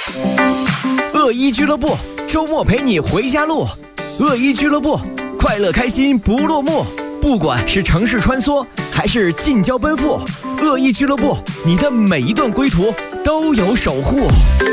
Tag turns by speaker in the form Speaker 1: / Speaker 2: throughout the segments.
Speaker 1: 恶意俱乐部，周末陪你回家路。恶意俱乐部，快乐开心不落幕。不管是城市穿梭，还是近郊奔赴，恶意俱乐部，你的每一段归途都有守护。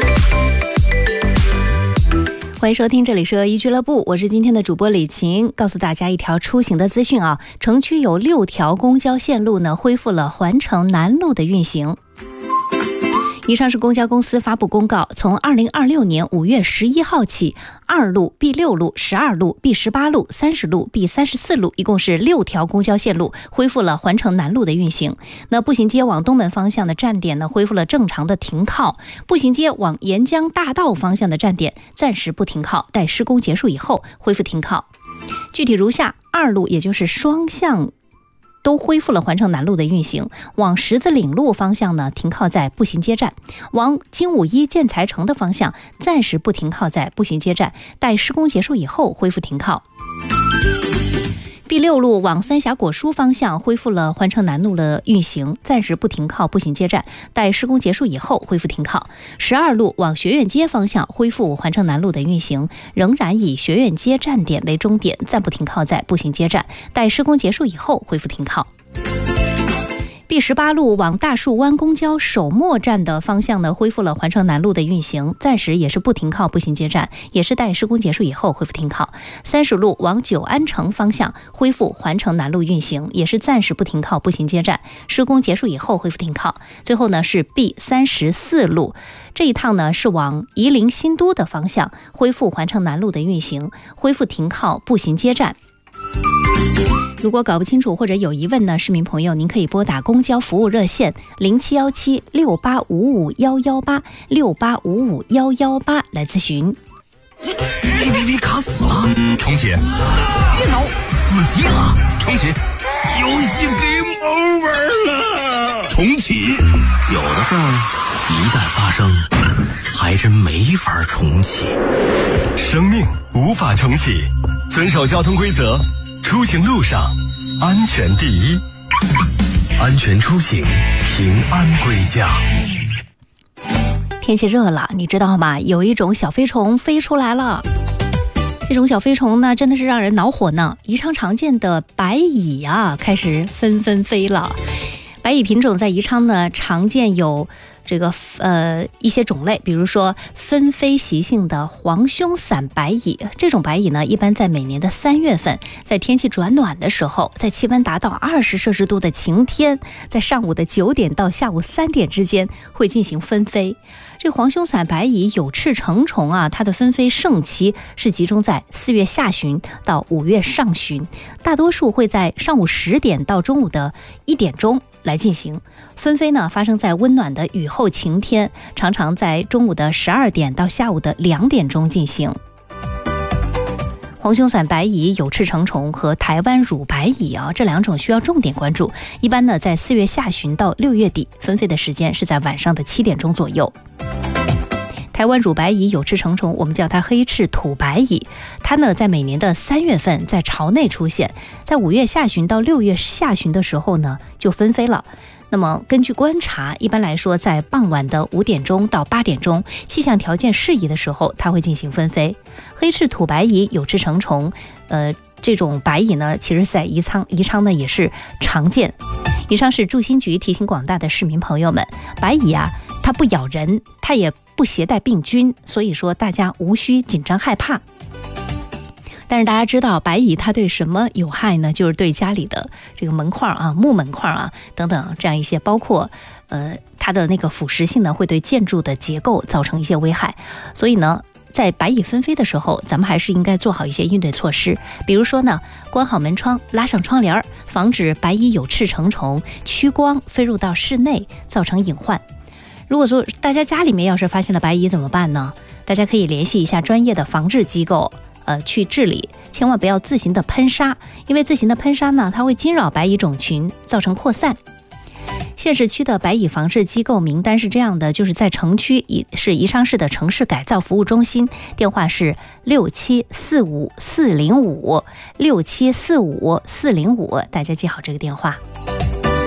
Speaker 2: 欢迎收听，这里是恶意俱乐部，我是今天的主播李晴，告诉大家一条出行的资讯啊，城区有6条公交线路呢恢复了环城南路的运行。宜昌市公交公司发布公告，从2026年5月11号起，2路、B6路、12路、B18路、30路、B34路，一共是6条公交线路恢复了环城南路的运行。那步行街往东门方向的站点呢，恢复了正常的停靠；步行街往沿江大道方向的站点暂时不停靠，待施工结束以后恢复停靠。具体如下：2路也就是双向都恢复了环城南路的运行，往十字岭路方向呢停靠在步行街站，往金武一建材城的方向暂时不停靠在步行街站，待施工结束以后恢复停靠。B6路往三峡果蔬方向恢复了环城南路的运行，暂时不停靠步行街站，待施工结束以后恢复停靠。12路往学院街方向恢复环城南路的运行，仍然以学院街站点为终点，暂不停靠在步行街站，待施工结束以后恢复停靠。B18路往大树湾公交首末站的方向呢，恢复了环城南路的运行，暂时也是不停靠步行街站，也是待施工结束以后恢复停靠。30路往九安城方向恢复环城南路运行，也是暂时不停靠步行街站，施工结束以后恢复停靠。最后呢是 B34路，这一趟呢是往夷陵新都的方向恢复环城南路的运行，恢复停靠步行街站。如果搞不清楚或者有疑问呢，市民朋友您可以拨打公交服务热线071768551188 68551188来咨询。
Speaker 3: APP 卡死了，重启。电脑死机了，重启。游戏 Game Over 了，重启。有的事儿一旦发生，还真没法重启。
Speaker 4: 生命无法重启，遵守交通规则。出行路上，安全第一。
Speaker 3: 安全出行，平安归家。
Speaker 2: 天气热了，你知道吗？有一种小飞虫飞出来了。这种小飞虫呢，真的是让人恼火呢。宜昌常见的白蚁啊，开始纷纷飞了。白蚁品种在宜昌呢，常见有这个一些种类，比如说分飞习性的黄胸伞白蚁，这种白蚁呢，一般在每年的3月份，在天气转暖的时候，在气温达到20摄氏度的晴天，在上午的9点到下午3点之间会进行分飞。这黄胸伞白蚁有翅成虫啊，它的分飞盛期是集中在4月下旬到5月上旬，大多数会在上午10点到中午的1点钟来进行。分飞呢，发生在温暖的雨后晴天，常常在中午的12点到下午的2点钟进行。黄胸伞白蚁、有翅成虫和台湾乳白蚁啊，这2种需要重点关注。一般呢，在4月下旬到6月底，分飞的时间是在晚上的7点钟左右。台湾乳白蚁有翅成虫，我们叫它黑翅土白蚁，它呢在每年的3月份在巢内出现，在5月下旬到6月下旬的时候呢就分飞了。那么根据观察，一般来说在傍晚的5点钟到8点钟，气象条件适宜的时候，它会进行分飞。黑翅土白蚁有翅成虫，这种白蚁呢，其实在宜昌呢也是常见。以上是住心局提醒广大的市民朋友们，白蚁啊，它不咬人，它也不携带病菌，所以说大家无需紧张害怕。但是大家知道白蚁它对什么有害呢？就是对家里的这个门框啊、木门框啊等等这样一些，包括它的那个腐蚀性呢，会对建筑的结构造成一些危害。所以呢，在白蚁纷飞的时候，咱们还是应该做好一些应对措施。比如说呢，关好门窗，拉上窗帘，防止白蚁有翅成虫趋光飞入到室内，造成隐患。如果说大家家里面要是发现了白蚁怎么办呢？大家可以联系一下专业的防治机构，去治理，千万不要自行的喷杀，因为自行的喷杀呢，它会惊扰白蚁种群，造成扩散。县市区的白蚁防治机构名单是这样的，就是在城区是宜昌市的城市改造服务中心，电话是6745405 6745405，大家记好这个电话。